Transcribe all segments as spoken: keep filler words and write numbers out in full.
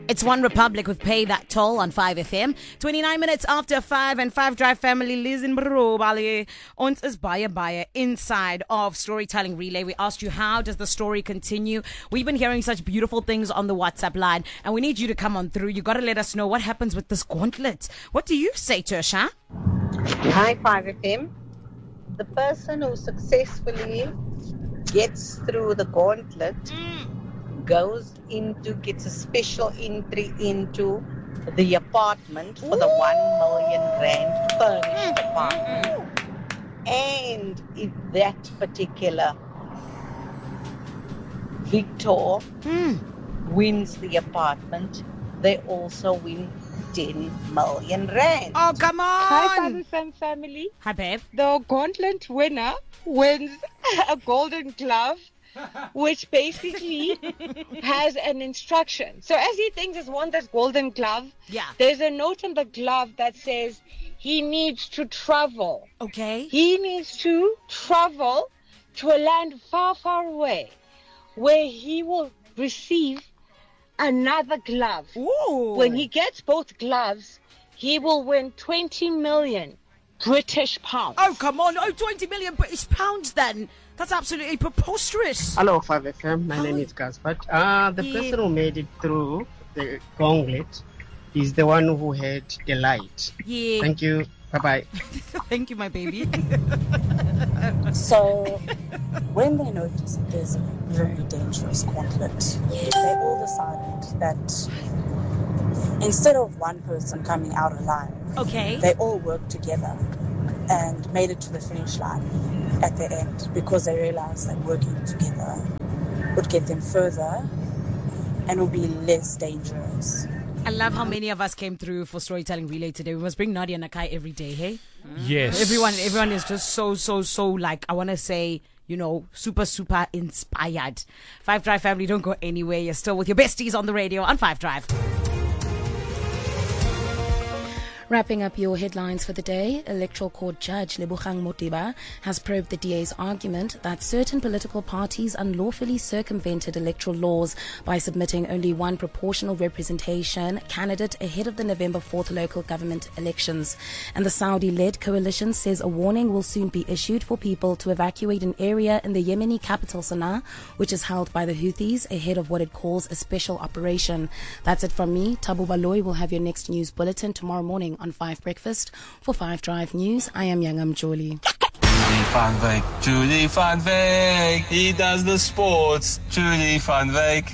It's One Republic with Pay That Toll on five F M. twenty-nine minutes after five and five Drive family, Liz in Bali. Ons is baie baie inside of Storytelling Relay. We asked you, how does the story continue? We've been hearing such beautiful things on the WhatsApp line, and we need you to come on through. You got to let us know what happens with this gauntlet. What do you say, Tersha? Hi, five F M. The person who successfully gets through the gauntlet mm. goes into, gets a special entry into the apartment for Ooh. the one million rand furnished mm. apartment. And if that particular victor mm. wins the apartment, they also win ten million rand. Oh, come on! Hi, Father Son family. Hi, babe. The gauntlet winner wins a golden glove, which basically has an instruction. So as he thinks he's won this golden glove, yeah. there's a note on the glove that says he needs to travel. Okay. He needs to travel to a land far, far away where he will receive another glove. Ooh. When he gets both gloves, he will win twenty million British pounds. Oh, come on. Oh, twenty million British pounds then. That's absolutely preposterous. Hello, five F M. My oh. name is Gaspard. Uh, the yeah. person who made it through the gauntlet is the one who had the light. Yeah. Thank you. Bye-bye. Thank you, my baby. So, when they noticed that there's a very dangerous gauntlet, yes. they all decided that instead of one person coming out alive, okay. they all worked together and made it to the finish line at the end, because they realized that working together would get them further and would be less dangerous. I love how many of us came through for Storytelling Relay today. We must bring Nadia Nakai every day, hey? Yes. Everyone everyone is just so, so, so, like, I want to say, you know, super, super inspired. Five Drive family, don't go anywhere. You're still with your besties on the radio on Five Drive. Wrapping up your headlines for the day, Electoral Court Judge Lebogang Mothiba has probed the D A's argument that certain political parties unlawfully circumvented electoral laws by submitting only one proportional representation candidate ahead of the November fourth local government elections. And the Saudi-led coalition says a warning will soon be issued for people to evacuate an area in the Yemeni capital Sana'a, which is held by the Houthis, ahead of what it calls a special operation. That's it from me. Tabu Baloy will have your next news bulletin tomorrow morning on five Breakfast. For five Drive News, I am Yangam Jolie. Julie van Wyk, Julie van Wyk, he does the sports, Julie van Wyk.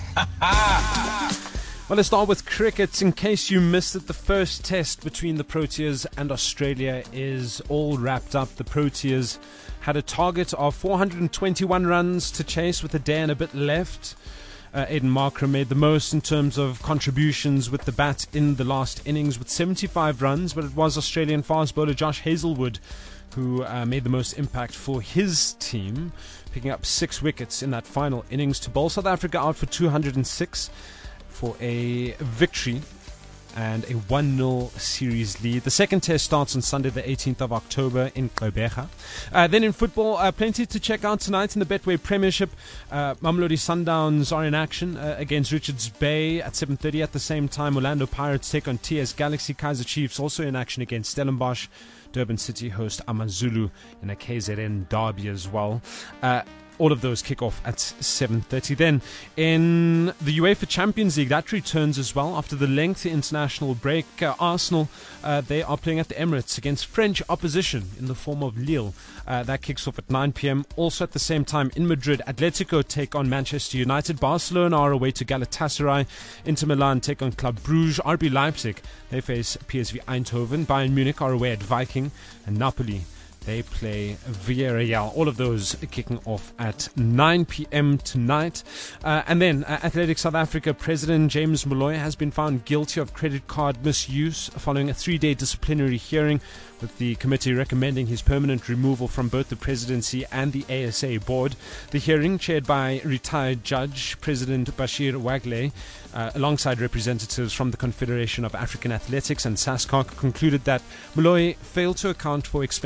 Well, let's start with cricket. In case you missed it, the first test between the Proteas and Australia is all wrapped up. The Proteas had a target of four hundred twenty-one runs to chase with a day and a bit left. Uh, Aiden Markram made the most in terms of contributions with the bat in the last innings with seventy-five runs, but it was Australian fast bowler Josh Hazlewood who uh, made the most impact for his team, picking up six wickets in that final innings to bowl South Africa out for two hundred six for a victory and a one nil series lead. The second test starts on Sunday the eighteenth of October in Gqeberha. Uh, then in football, uh, plenty to check out tonight in the Betway Premiership. Uh, Mamelodi Sundowns are in action uh, against Richards Bay at seven thirty. At the same time, Orlando Pirates take on T S Galaxy. Kaizer Chiefs also in action against Stellenbosch. Durban City host Amazulu in a K Z N derby as well. Uh, All of those kick off at seven thirty. Then in the UEFA Champions League, that returns as well after the lengthy international break. Uh, Arsenal, uh, they are playing at the Emirates against French opposition in the form of Lille. Uh, that kicks off at nine p.m. Also at the same time in Madrid, Atletico take on Manchester United. Barcelona are away to Galatasaray. Inter Milan take on Club Brugge. R B Leipzig, they face P S V Eindhoven. Bayern Munich are away at Viking. And Napoli, they play Villarreal. All of those kicking off at nine p.m. tonight. Uh, and then uh, Athletic South Africa President James Molloy has been found guilty of credit card misuse following a three-day disciplinary hearing, with the committee recommending his permanent removal from both the presidency and the A S A board. The hearing, chaired by retired Judge President Bashir Wagle, uh, alongside representatives from the Confederation of African Athletics and SASCOC, concluded that Molloy failed to account for expenditure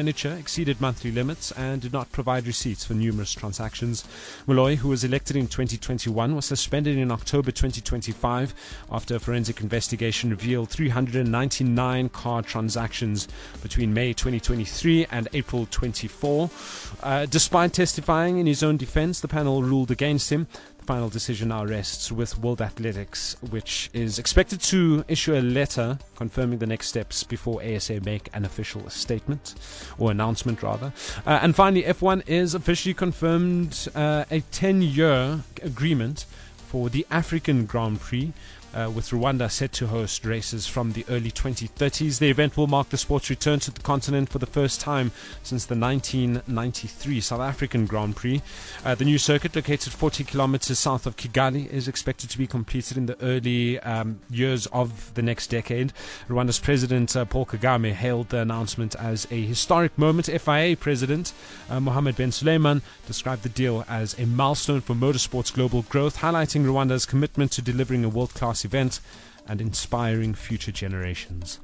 exceeded monthly limits and did not provide receipts for numerous transactions. Moloi, who was elected in twenty twenty-one, was suspended in October twenty twenty-five after a forensic investigation revealed three hundred ninety-nine card transactions between May twenty twenty-three and April twenty-four. Uh, despite testifying in his own defense, the panel ruled against him. The final decision now rests with World Athletics, which is expected to issue a letter confirming the next steps before A S A make an official statement, or announcement rather. Uh, and finally, F one is officially confirmed uh, a ten-year agreement for the African Grand Prix, Uh, with Rwanda set to host races from the early twenty thirties. The event will mark the sport's return to the continent for the first time since the nineteen ninety-three South African Grand Prix. Uh, the new circuit, located forty kilometers south of Kigali, is expected to be completed in the early um, years of the next decade. Rwanda's President uh, Paul Kagame hailed the announcement as a historic moment. F I A President uh, Mohammed Ben Suleiman described the deal as a milestone for motorsport's global growth, highlighting Rwanda's commitment to delivering a world-class event and inspiring future generations.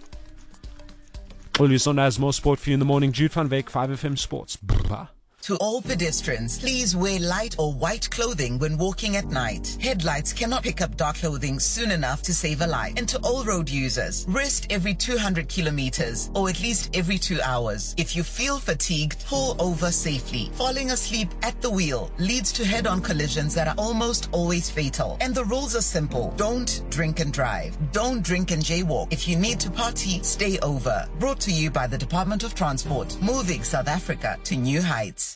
Always on as more sport for you in the morning. Jude van Wyk, five F M Sports. Blah. To all pedestrians, please wear light or white clothing when walking at night. Headlights cannot pick up dark clothing soon enough to save a life. And to all road users, rest every two hundred kilometers or at least every two hours. If you feel fatigued, pull over safely. Falling asleep at the wheel leads to head-on collisions that are almost always fatal. And the rules are simple. Don't drink and drive. Don't drink and jaywalk. If you need to party, stay over. Brought to you by the Department of Transport, moving South Africa to new heights.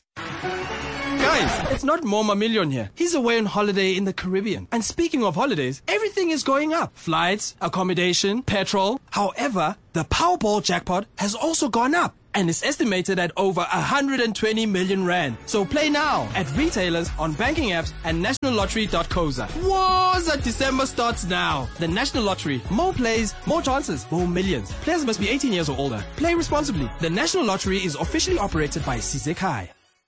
Guys, it's not Moma Million here. He's away on holiday in the Caribbean. And speaking of holidays, everything is going up. Flights, accommodation, petrol. However, the Powerball jackpot has also gone up and is estimated at over one hundred twenty million rand. So play now at retailers, on banking apps, and national lottery dot co za. Wowza, December starts now. The National Lottery. More plays, more chances, more millions. Players must be eighteen years or older. Play responsibly. The National Lottery is officially operated by Sizekai.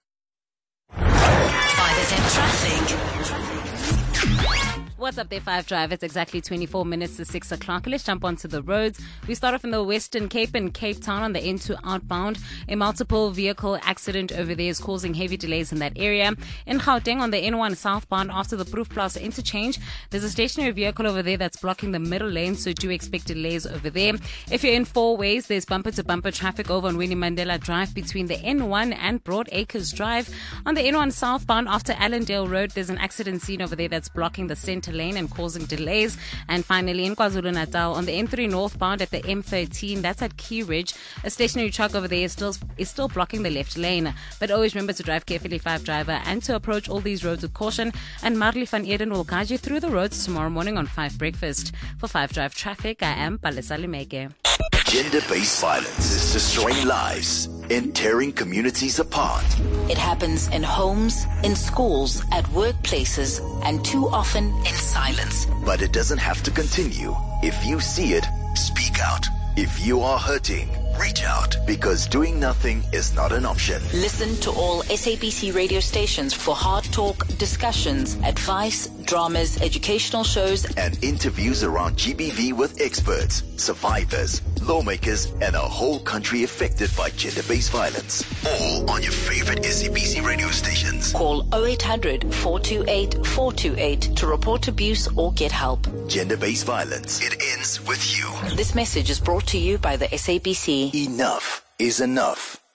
five F M Traffic. What's up there, Five Drive? It's exactly twenty-four minutes to six o'clock. Let's jump onto the roads. We start off in the Western Cape and Cape Town on the N two outbound. A multiple vehicle accident over there is causing heavy delays in that area. In Gauteng on the N one southbound after the Proefplaas interchange, there's a stationary vehicle over there that's blocking the middle lane, so do expect delays over there. If you're in Four Ways, there's bumper-to-bumper traffic over on Winnie Mandela Drive between the N one and Broad Acres Drive. On the N one southbound after Allendale Road, there's an accident scene over there that's blocking the center lane and causing delays. And finally, in KwaZulu-Natal on the N three northbound at the M thirteen, that's at Key Ridge, a stationary truck over there is still is still blocking the left lane. But always remember to drive carefully, Five Driver, and to approach all these roads with caution. And Marley van Eden will guide you through the roads tomorrow morning on Five Breakfast. For Five Drive Traffic, I am Palesa Limeke. Gender-based violence is destroying lives and tearing communities apart. It happens in homes, in schools, at workplaces, and too often in silence. But it doesn't have to continue. If you see it, speak out. If you are hurting, reach out, because doing nothing is not an option. Listen to all S A B C radio stations for hard talk, discussions, advice, dramas, educational shows, and interviews around G B V with experts, survivors, lawmakers, and a whole country affected by gender-based violence. All on your favorite S A B C radio stations. Call oh eight hundred, four two eight, four two eight to report abuse or get help. Gender-based violence. It ends with you. This message is brought to you by the S A B C. Enough is enough.